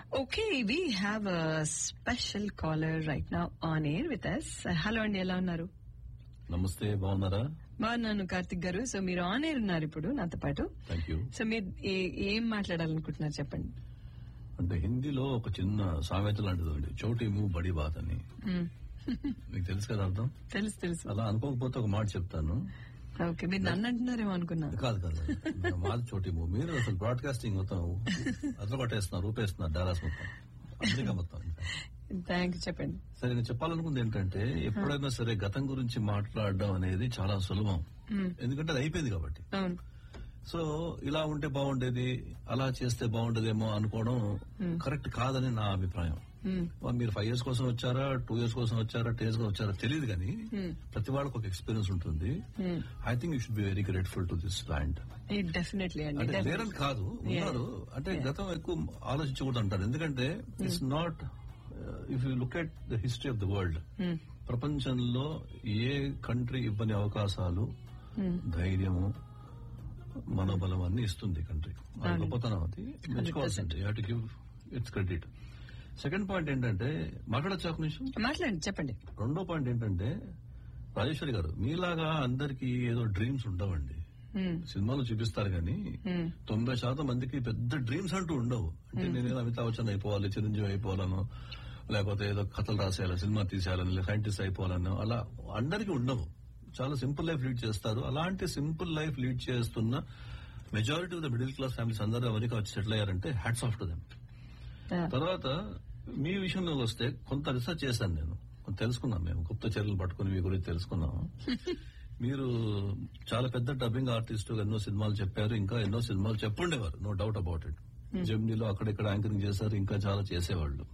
Okay, we have a special caller right now on air with us. Hello అండి, ఎలా ఉన్నారు? నమస్తే, బాగున్నారా? బాగున్నాను కార్తిక్ గారు. సో మీరు ఆన్ ఎయిర్ ఉన్నారు ఇప్పుడు నాతో పాటు. Thank you. సో మీరు ఏం మాట్లాడాలనుకుంటున్నారు చెప్పండి. అంటే హిందీలో ఒక చిన్న సామెత లాంటిది ఉంది, చోటీ ముహ్ బడి బాత్ అని. మీకు తెలుసు కదా అర్థం? తెలుసు. అలా అనుకోకపోతే ఒక మాట చెప్తాను. ఓకే, మీరు నన్ను అంటున్నారేమో అనుకున్నా. కాదు మాది చోటీ ముహ్. మీరు అసలు బ్రాడ్కాస్టింగ్ మొత్తం అదలు పట్టేస్తున్నారు, ఊపేస్తున్నారు డాలాస్ మొత్తం, అమెరికా మొత్తం. థ్యాంక్ యూ, చెప్పండి. సరే, నేను చెప్పాలనుకుంది ఏంటంటే ఎప్పుడైనా సరే గతం గురించి మాట్లాడడం అనేది చాలా సులభం, ఎందుకంటే అది అయిపోయింది కాబట్టి. అవును. సో ఇలా ఉంటే బాగుండేది, అలా చేస్తే బాగుండేదేమో అనుకోవడం కరెక్ట్ కాదని నా అభిప్రాయం. మీరు 5 years కోసం వచ్చారా, 2 years కోసం వచ్చారా, 10 years కోసం వచ్చారా తెలియదు, కానీ ప్రతి వాళ్ళకి ఒక ఎక్స్పీరియన్స్ ఉంటుంది. I think you should be very grateful to this land. Definitely అండి. అంటే లేరని కాదు, ఉన్నారు. అంటే గతం ఎక్కువ ఆలోచించకూడదు అంటారు, ఎందుకంటే it's not, if you look at the history of the world, ప్రపంచంలో ఏ కంట్రీ ఇవ్వని అవకాశాలు, ధైర్యము, మనోబలం అన్ని ఇస్తుంది కంట్రీ. గొప్పతనం అది, మెచ్చుకోవాల్సింది. You have to give it's credit. Second point ఏంటంటే, మాట్లాడచ్చా ఒక నిమిషం? మాట్లాడండి, చెప్పండి. రెండో పాయింట్ ఏంటంటే, రాజేశ్వరి గారు, మీలాగా అందరికి ఏదో డ్రీమ్స్ ఉండవండి. సినిమాలు చూపిస్తారు కానీ 90% మందికి పెద్ద డ్రీమ్స్ అంటూ ఉండవు. అంటే నేను అమితాబ్ బచ్చన్ అయిపోవాలి, చిరంజీవి అయిపోవాలను, లేకపోతే ఏదో కథలు రాసేయాలి, సినిమా తీసేయాలని, సైంటిస్ట్ అయిపోవాలను, అలా అందరికీ ఉండవు. చాలా సింపుల్ లైఫ్ లీడ్ చేస్తారు. అలాంటి సింపుల్ లైఫ్ లీడ్ చేస్తున్న majority of the middle class families అందరూ అమెరికా వచ్చి సెటిల్ అయ్యారంటే హ్యాట్స్ ఆఫ్ టు దెమ్. తర్వాత మీ విషయంలో వస్తే కొంత రీసెర్చ్ చేశాను నేను, తెలుసుకున్నాం. మేము గుప్త చర్యలు పట్టుకుని మీ గురించి తెలుసుకున్నాము. మీరు చాలా పెద్ద డబ్బింగ్ ఆర్టిస్ట్, ఎన్నో సినిమాలు చెప్పారు, ఇంకా ఎన్నో సినిమాలు చెప్పుండేవారు, నో డౌట్ అబౌట్ ఇట్. జెమినీలో అక్కడిక్కడ యాంకరింగ్ చేశారు, ఇంకా చాలా చేసేవాళ్ళు.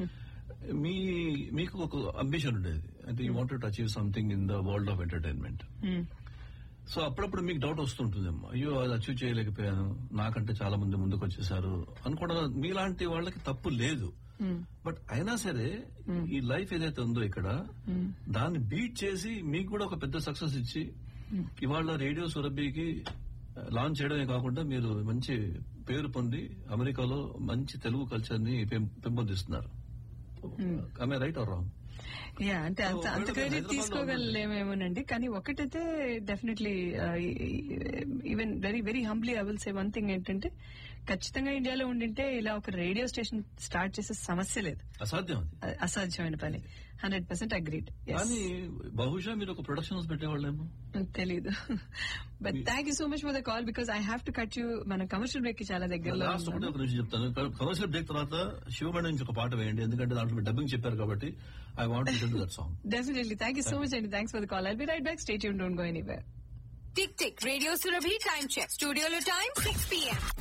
మీకు ఒక అంబిషన్ ఉండేది, అంటే you wanted to achieve something in the world of entertainment. So అప్పుడప్పుడు మీకు డౌట్ వస్తుంటుందేమో, అయ్యో అది అచీవ్ చేయలేకపోయాను, నాకంటే చాలా మంది ముందుకు వచ్చేసారు అనుకోవడం మీలాంటి వాళ్ళకి తప్పు లేదు. బట్ అయినా సరే ఈ లైఫ్ ఏదైతే ఉందో ఇక్కడ, దాన్ని బీట్ చేసి మీకు కూడా ఒక పెద్ద సక్సెస్ ఇచ్చి ఇవాళ రేడియో సురభికి లాంచ్ చేయడమే కాకుండా మీరు మంచి పేరు పొంది అమెరికాలో మంచి తెలుగు కల్చర్ ని పెంపొందిస్తున్నారు. I may right are wrong? Yeah, అంటే అంత క్రెడిట్ తీసుకోగలేమేమోనండి. కానీ ఒకటైతే definitely, even very very humbly I will say one thing ఏంటంటే, ఖచ్చితంగా ఇండియాలో ఉండింటే ఇలా ఒక రేడియో స్టేషన్ స్టార్ట్ చేసే సమస్య లేదు. అసాధ్యం, అసాధ్యమైన పని. 100% అగ్రీడ్. కానీ బహుశా మీరు ఒక ప్రొడక్షన్ హౌస్ పెట్టేవాళ్ళేమో, తెలీదు. But thank you so much for the call, because I have to cut you. మన కమర్షియల్ బ్రేక్ కి చాలా దగ్గరలో. ఒక నిమిషం చెప్తాను. కమర్షియల్ బ్రేక్ తర్వాత శివమణి నుంచి ఒక పాట వేయండి, ఎందుకంటే దాంట్లో డబ్బింగ్ చెప్పారు కాబట్టి I want to do that song. Definitely. Thank you so much, and thanks for the call. I'll be right back. Stay tuned. Don't go anywhere. Tick Tick Radio Surabhi time check. Studio lo time 6 p.m.